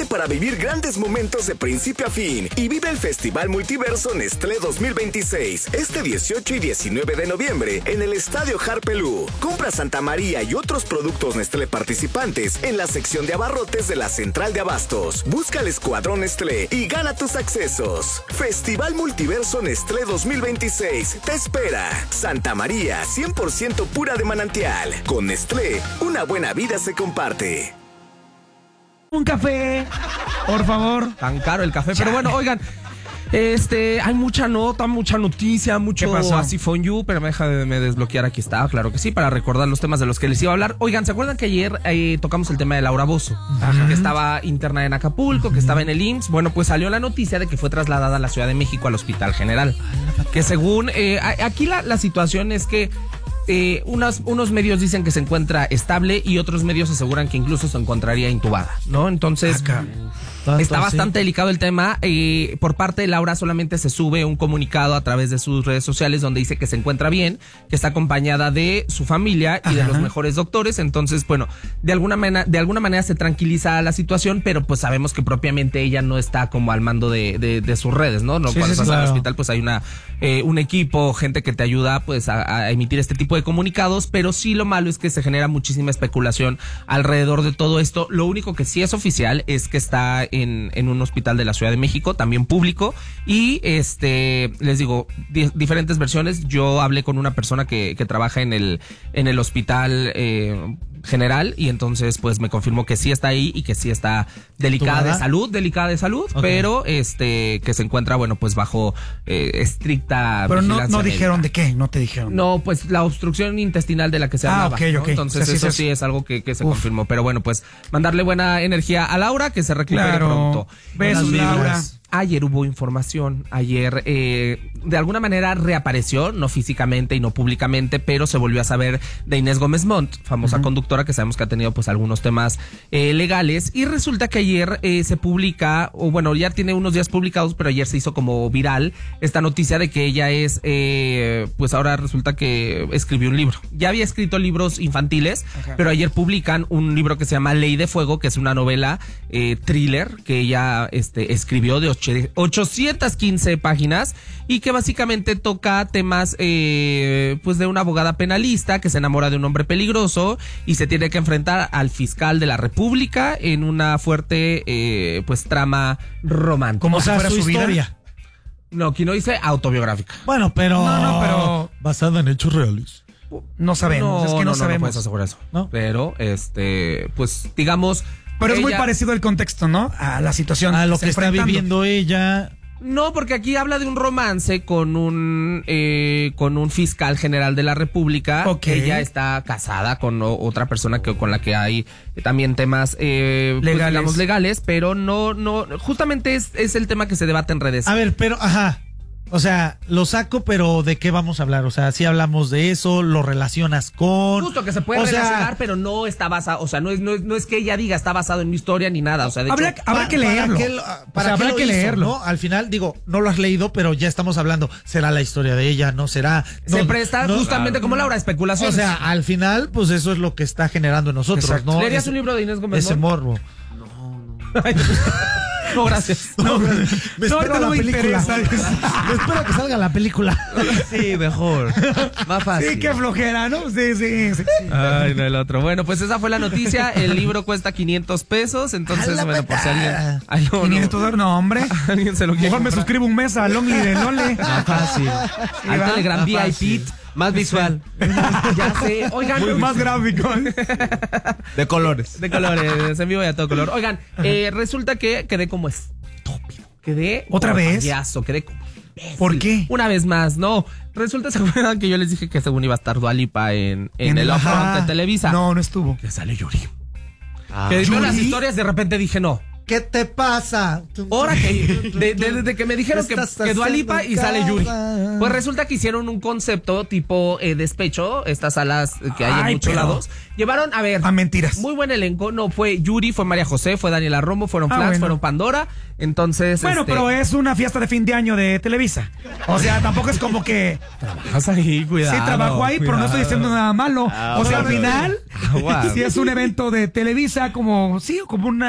para vivir grandes momentos de principio a fin y vive el Festival Multiverso Nestlé 2026 este 18 y 19 de noviembre en el Estadio Harpelú. Compra Santa María y otros productos Nestlé participantes en la sección de abarrotes de la Central de Abastos. Busca el Escuadrón Nestlé y gana tus accesos. Festival Multiverso Nestlé 2026 te espera. Santa María, 100% pura de manantial. Con Nestlé, una buena vida se comparte. Un café, por favor. Tan caro el café, pero bueno, oigan, hay mucha nota, mucha noticia, mucho así for you, pero déjame desbloquear, aquí está, claro que sí, para recordar los temas de los que les iba a hablar. Oigan, ¿se acuerdan que ayer tocamos el tema de Laura Bozzo? Que estaba interna en Acapulco, que estaba en el IMSS. Bueno, pues salió la noticia de que fue trasladada a la Ciudad de México al Hospital General. Que según, aquí la situación es que unos medios dicen que se encuentra estable y otros medios aseguran que incluso se encontraría intubada, ¿no? Entonces, está bastante delicado el tema. Por parte de Laura solamente se sube un comunicado a través de sus redes sociales donde dice que se encuentra bien, que está acompañada de su familia y de los mejores doctores. Entonces, bueno, de alguna manera se tranquiliza la situación, pero pues sabemos que propiamente ella no está como al mando de sus redes, ¿no? Cuando estás al hospital, pues hay un equipo, gente que te ayuda pues a emitir este tipo de comunicados, pero sí lo malo es que se genera muchísima especulación alrededor de todo esto. Lo único que sí es oficial es que está en un hospital de la Ciudad de México, también público, y les digo, diferentes versiones. Yo hablé con una persona que trabaja en el hospital general, y entonces pues me confirmó que sí está ahí y que sí está delicada de salud, okay. Pero que se encuentra, bueno, pues bajo estricta pero vigilancia. No dijeron de qué, no te dijeron. No, pues la obstrucción intestinal de la que se hablaba, okay. ¿no? Entonces eso sí es algo que se confirmó, pero bueno, pues mandarle buena energía a Laura, que se recupere pronto. Besos, Laura. Ayer hubo información, de alguna manera reapareció, no físicamente y no públicamente, pero se volvió a saber de Inés Gómez Montt, famosa conductora que sabemos que ha tenido pues algunos temas legales, y resulta que ayer se publica, o bueno, ya tiene unos días publicados, pero ayer se hizo como viral esta noticia de que ella pues ahora resulta que escribió un libro. Ya había escrito libros infantiles, pero ayer publican un libro que se llama Ley de Fuego, que es una novela thriller que ella escribió de 815 páginas y que básicamente toca temas pues de una abogada penalista que se enamora de un hombre peligroso y se tiene que enfrentar al fiscal de la República en una fuerte pues trama romántica. Como si fuera su historia. No, aquí no dice autobiográfica. Bueno, pero pero basada en hechos reales. No sabemos, es que no sabemos. No puedes asegurar eso. ¿No? Pero pues digamos. Pero es muy parecido el contexto, ¿no? A la situación. A lo que está viviendo ella. No, porque aquí habla de un romance con un fiscal general de la República. Okay. Ella está casada con otra persona con la que hay también temas legales. Pues, digamos, legales, pero no, justamente es el tema que se debate en redes. A ver, pero, o sea, lo saco, pero ¿de qué vamos a hablar? O sea, si hablamos de eso, lo relacionas con... Justo, que se puede relacionar, pero no está basado, o sea, no es que ella diga está basado en mi historia ni nada, o sea, de habrá que leerlo. Habrá que leerlo, ¿no? Al final, digo, no lo has leído, pero ya estamos hablando, ¿será la historia de ella? ¿No será? Se presta justamente como Laura, especulación. O sea, al final, pues eso es lo que está generando en nosotros, exacto. ¿no? ¿Leerías un libro de Inés Gómez? Ese morbo. No, gracias. Me espero a la película. Me espero que salga la película. Sí, mejor. Más fácil. Sí, qué flojera, ¿no? Sí. Ay, no, el otro. Bueno, pues esa fue la noticia. El libro cuesta 500 pesos. Entonces, bueno, por si alguien... Ay, no, 500 no, hombre. Alguien se lo quiere mejor comprar. Me suscribo un mes a Lonely de Lole. Más fácil. Al Telegram VIP. Más visual. Ya sé. Oigan. Muy más gráfico. De colores. En vivo y a todo color. Oigan, resulta que quedé como estúpido. ¿Otra vez? Payaso, quedé como imbécil. ¿Por qué? Una vez más, no. Resulta, ¿se acuerdan que yo les dije que según iba a estar Dua Lipa en el Upfront de Televisa? No estuvo. Que sale Yuri. Que vio las historias, de repente dije no. ¿Qué te pasa? Ahora que desde que me dijeron que Dua Lipa y sale Yuri. Pues resulta que hicieron un concepto tipo despecho, estas salas que hay en muchos lados. Llevaron, a mentiras. Muy buen elenco. No, fue Yuri, fue María José, fue Daniela Romo, fueron Flax, fueron Pandora. Entonces. Bueno, pero es una fiesta de fin de año de Televisa. O sea, tampoco es como que. Trabajas ahí, cuidado. Sí, trabajo ahí, pero no estoy diciendo nada malo. O sea, al final, si es un evento de Televisa, como una